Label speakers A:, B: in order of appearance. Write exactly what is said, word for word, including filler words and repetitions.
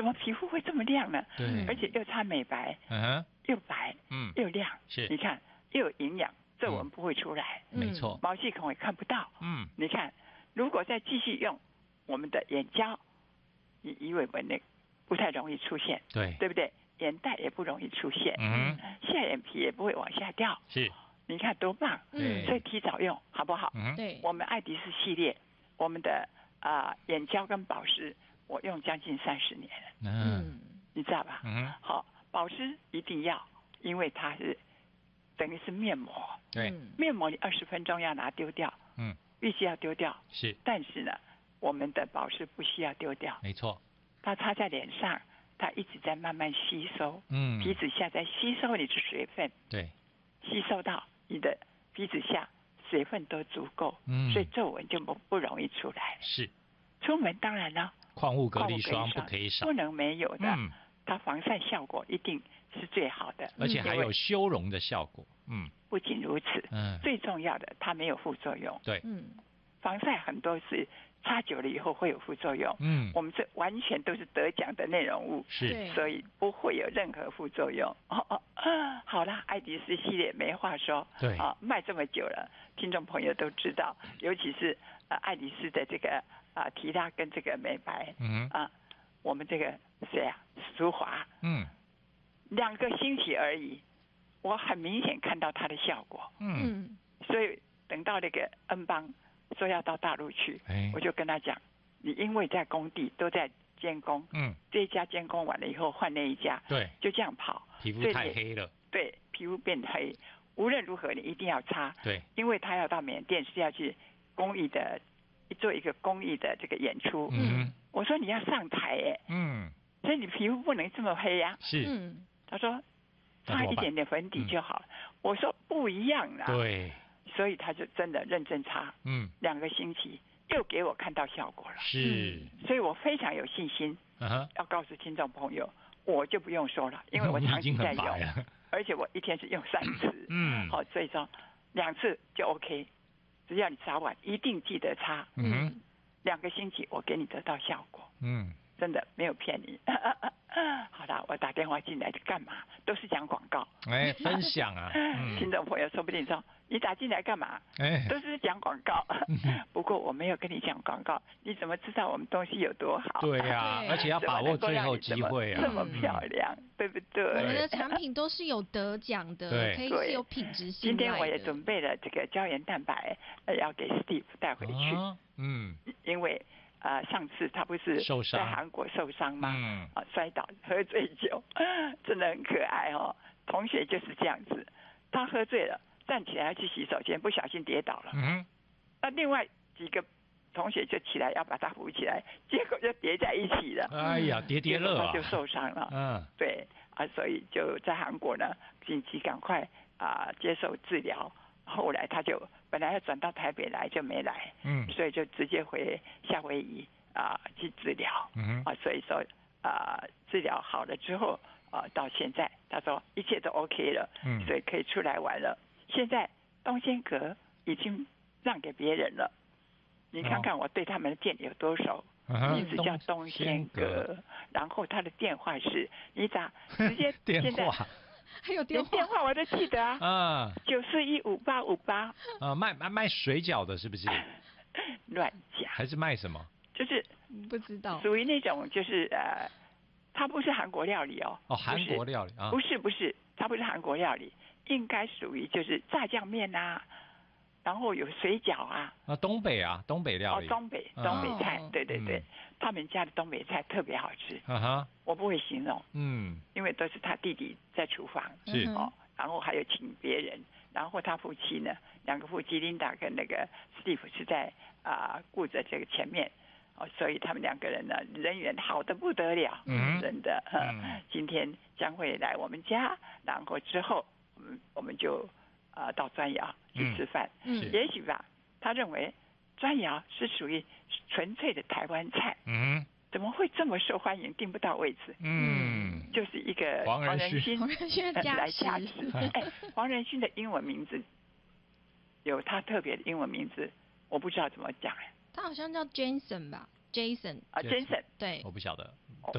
A: 么皮肤会这么亮呢？
B: 对，
A: 而且又擦美白，
B: 嗯哼，
A: 又白，
B: 嗯，
A: 又亮，
B: 是，
A: 你看又有营养，皱纹不会出来，
B: 嗯、没错，
A: 毛细孔也看不到，
B: 嗯，
A: 你看，如果再继续用我们的眼胶，鱼鱼尾纹那不太容易出现，
B: 对，
A: 对不对？眼袋也不容易出现，
B: 嗯，
A: 下眼皮也不会往下掉，
B: 是，
A: 你看多棒，
B: 嗯，
A: 所以提早用好不好？
B: 嗯，
C: 对，
A: 我们爱迪斯系列，我们的啊、呃、眼胶跟保湿，我用将近三十年了，
B: 嗯，
A: 你知道吧？
B: 嗯，
A: 好，保湿一定要，因为它是等于是面膜，
B: 对，
A: 面膜你二十分钟要拿丢掉，
B: 嗯，
A: 必须要丢掉，
B: 是，
A: 但是呢，我们的保湿不需要丢掉，
B: 没错，
A: 它擦在脸上，它一直在慢慢吸收，
B: 嗯，
A: 皮脂下在吸收你的水分，
B: 对，
A: 吸收到你的皮脂下水分都足够，
B: 嗯，
A: 所以皱纹就不不容易出来。
B: 是，
A: 出门当然了，
B: 矿物隔离霜不可以少，
A: 不能没有的，
B: 嗯，
A: 它防晒效果一定是最好的，
B: 而且还有修容的效果，嗯，
A: 不仅如此，
B: 嗯，
A: 最重要的它没有副作用，
B: 对，
C: 嗯，
A: 防晒很多是擦久了以后会有副作用，
B: 嗯，
A: 我们这完全都是得奖的内容物，
B: 是，
A: 所以不会有任何副作用。哦哦，啊、好啦，爱迪斯系列没话说，
B: 对，
A: 啊、卖这么久了，听众朋友都知道，尤其是呃爱迪斯的这个啊、呃、提拉跟这个美白，
B: 嗯
A: 啊，我们这个谁啊，舒华，
B: 嗯，
A: 两个星期而已，我很明显看到它的效果，
B: 嗯，
A: 所以等到那个恩邦说要到大陆去，
B: 哎，
A: 我就跟他讲，你因为在工地都在监工，
B: 嗯，
A: 这一家监工完了以后换那一家，
B: 对，
A: 就这样跑，
B: 皮肤太黑了，
A: 对，皮肤变黑，无论如何你一定要擦，
B: 对，
A: 因为他要到缅甸是要去公益的做一个公益的这个演出，
B: 嗯，
A: 我说你要上台哎，
B: 嗯，
A: 所以你皮肤不能这么黑呀、啊，
B: 是，
C: 嗯，
A: 他说擦一点点粉底就好了，
B: 嗯、
A: 我说不一样啦，
B: 对。
A: 所以他就真的认真擦，
B: 嗯，
A: 两个星期又给我看到效果了，
B: 是，
A: 所以我非常有信心，
B: uh-huh、
A: 要告诉听众朋友，我就不用说了，因为我长期在用，而且我一天是用三次，
B: 嗯，
A: 好，所以说两次就 OK， 只要你擦完，一定记得擦，
B: 嗯，
A: 两个星期我给你得到效果，
B: 嗯，
A: 真的没有骗你。好啦，我打电话进来干嘛？都是讲广告，
B: 哎，分享啊，
A: 嗯、听众朋友说不定说你打进来干嘛？
B: 哎，
A: 都是讲广告。不过我没有跟你讲广告，你怎么知道我们东西有多好？
B: 对呀、啊，而且要把握最后机会啊，
A: 这么漂亮，嗯、对不对？
C: 我们的产品都是有得奖的，可以是有品质性。
A: 今天我也准备了这个胶原蛋白，呃，要给 Steve 带回去。
B: 啊、嗯，
A: 因为。呃，上次他不是在韩国受伤吗？
B: 嗯，
A: 啊，摔倒喝醉酒，真的很可爱哦。同学就是这样子，他喝醉了，站起来要去洗手间，不小心跌倒了。
B: 嗯，
A: 那另外几个同学就起来要把他扶起来，结果就叠在一起了。
B: 哎呀，叠叠乐啊，
A: 他就受伤了。
B: 嗯，
A: 对啊，所以就在韩国呢，紧急赶快啊接受治疗。后来他就本来要转到台北来，就没来，
B: 嗯，
A: 所以就直接回夏威夷啊、呃、去治疗，
B: 嗯
A: 啊，所以说啊、呃、治疗好了之后啊、呃、到现在他说一切都 OK 了，
B: 嗯，
A: 所以可以出来玩了。现在东仙阁已经让给别人了，你看看我对他们的店有多熟，
B: 哦、
A: 名字叫东仙阁，然后他的电话是你打直接
B: 电话。
C: 还有电话，
A: 电话我都记得啊，
B: 啊，
A: 九四一五八五八，
B: 啊，卖卖卖水饺的是不是？
A: 乱讲，
B: 还是卖什么？
A: 就是
C: 不知道，
A: 属于那种就是呃，它不是韩国料理哦，
B: 哦，韩国料理啊，
A: 不是不是，它不是韩国料理，应该属于就是炸酱面啊，然后有水饺啊，
B: 啊，东北啊，东北料理，
A: 哦，东北东北菜，
C: 哦、
A: 对对对、嗯，他们家的东北菜特别好吃，
B: 啊哈，
A: 我不会形容，
B: 嗯，
A: 因为都是他弟弟在厨房，
B: 是
A: 哦，然后还有请别人，然后他夫妻呢，两个夫妻 Linda 跟那个 Steve 是在啊、呃、顾着这个前面，哦，所以他们两个人呢人缘好得不得了，
B: 嗯，
A: 真的，
B: 嗯，
A: 今天将会来我们家，然后之后我们我们就啊、呃、到砖窑去吃饭，
C: 嗯，
A: 也许吧，他认为砖窑是属于纯粹的台湾菜，
B: 嗯。
A: 怎么会这么受欢迎，订不到位置？
B: 嗯，
A: 就是一个
B: 黄仁勋，
C: 黄仁勋的
A: 来加持。哎，黄仁勋的英文名字有他特别的英文名字，我不知道怎么讲。
C: 他好像叫 Jason 吧 ，Jason
A: 啊 ，Jason，
C: 对，
B: 我不晓得。